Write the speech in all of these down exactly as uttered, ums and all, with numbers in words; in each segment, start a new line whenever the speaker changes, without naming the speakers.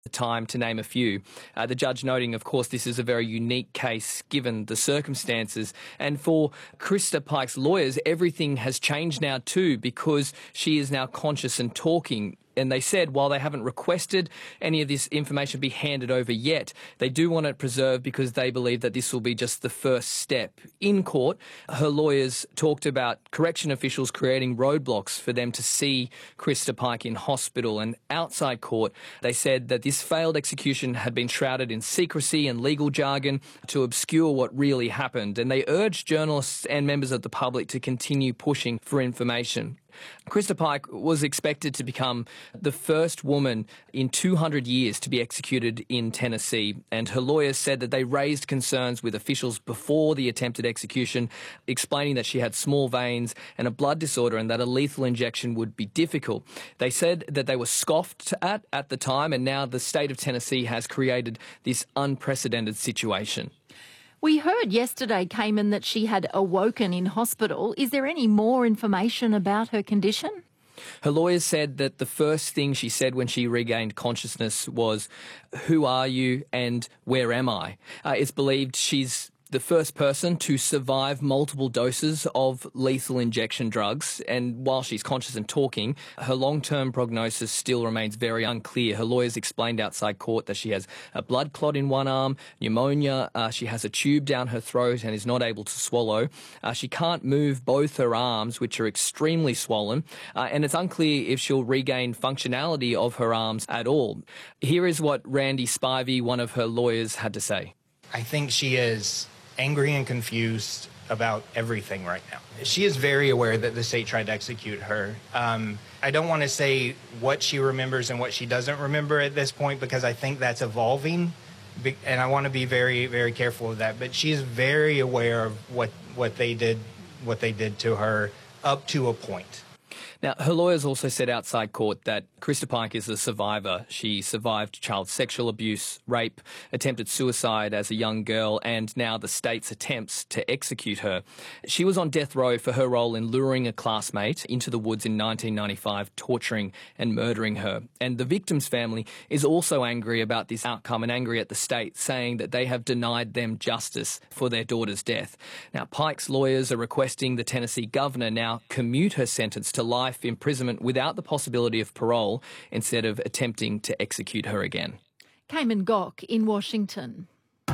time, to name a few. Uh, the judge noting, of course, this is a very unique case given the circumstances. And for Krista Pike's lawyers, everything has changed now too, because she is now conscious and talking. And they said while they haven't requested any of this information be handed over yet, they do want it preserved because they believe that this will be just the first step. In court, her lawyers talked about correction officials creating roadblocks for them to see Krista Pike in hospital. And outside court, they said that this failed execution had been shrouded in secrecy and legal jargon to obscure what really happened. And they urged journalists and members of the public to continue pushing for information. Krista Pike was expected to become the first woman in two hundred years to be executed in Tennessee, and her lawyers said that they raised concerns with officials before the attempted execution, explaining that she had small veins and a blood disorder and that a lethal injection would be difficult. They said that they were scoffed at at the time, and now the state of Tennessee has created this unprecedented situation.
We heard yesterday, Cayman, that she had awoken in hospital. Is there any more information about her condition?
Her lawyers said that the first thing she said when she regained consciousness was, "Who are you and where am I?" Uh, it's believed she's the first person to survive multiple doses of lethal injection drugs. And while she's conscious and talking, her long-term prognosis still remains very unclear. Her lawyers explained outside court that she has a blood clot in one arm, pneumonia, uh, she has a tube down her throat and is not able to swallow. Uh, she can't move both her arms, which are extremely swollen, uh, and it's unclear if she'll regain functionality of her arms at all. Here is what Randy Spivey, one of her lawyers, had to say.
I think she is angry and confused about everything right now. She is very aware that the state tried to execute her. Um, I don't want to say what she remembers and what she doesn't remember at this point, because I think that's evolving, and I want to be very, very careful of that. But she is very aware of what, what they did, what they did to her up to a point.
Now, her lawyers also said outside court that Krista Pike is a survivor. She survived child sexual abuse, rape, attempted suicide as a young girl, and now the state's attempts to execute her. She was on death row for her role in luring a classmate into the woods in nineteen ninety-five, torturing and murdering her. And the victim's family is also angry about this outcome and angry at the state, saying that they have denied them justice for their daughter's death. Now, Pike's lawyers are requesting the Tennessee governor now commute her sentence to life imprisonment without the possibility of parole, instead of attempting to execute her again.
Cayman Gok in Washington.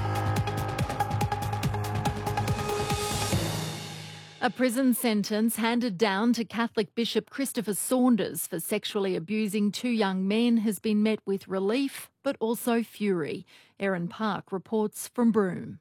A prison sentence handed down to Catholic Bishop Christopher Saunders for sexually abusing two young men has been met with relief but also fury. Erin Park reports from Broome.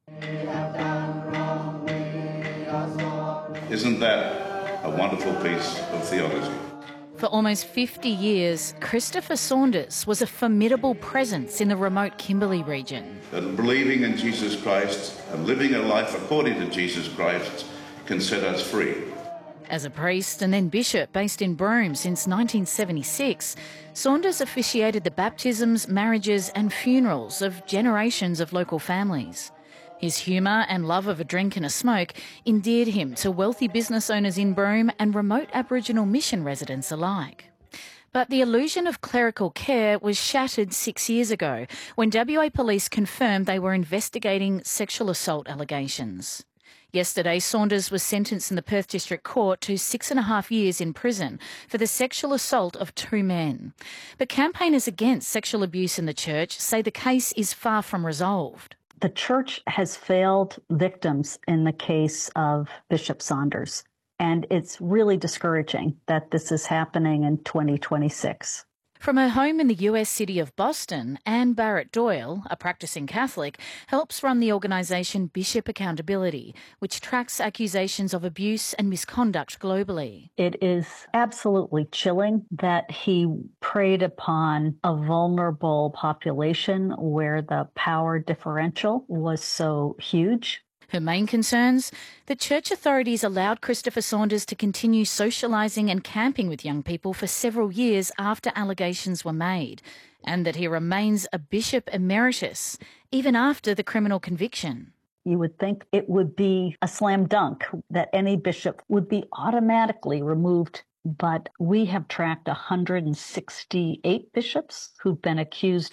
Isn't that a wonderful piece of theology?
For almost fifty years, Christopher Saunders was a formidable presence in the remote Kimberley region.
That believing in Jesus Christ and living a life according to Jesus Christ can set us free.
As a priest and then bishop based in Broome since nineteen seventy-six, Saunders officiated the baptisms, marriages and funerals of generations of local families. His humour and love of a drink and a smoke endeared him to wealthy business owners in Broome and remote Aboriginal mission residents alike. But the illusion of clerical care was shattered six years ago when W A Police confirmed they were investigating sexual assault allegations. Yesterday, Saunders was sentenced in the Perth District Court to six and a half years in prison for the sexual assault of two men. But campaigners against sexual abuse in the church say the case is far from resolved.
The church has failed victims in the case of Bishop Saunders, and it's really discouraging that this is happening in twenty twenty-six.
From her home in the U S city of Boston, Anne Barrett Doyle, a practicing Catholic, helps run the organisation Bishop Accountability, which tracks accusations of abuse and misconduct globally.
It is absolutely chilling that he preyed upon a vulnerable population where the power differential was so huge.
Her main concerns? The church authorities allowed Christopher Saunders to continue socialising and camping with young people for several years after allegations were made, and that he remains a bishop emeritus even after the criminal conviction.
You would think it would be a slam dunk that any bishop would be automatically removed, but we have tracked one hundred sixty-eight bishops who've been accused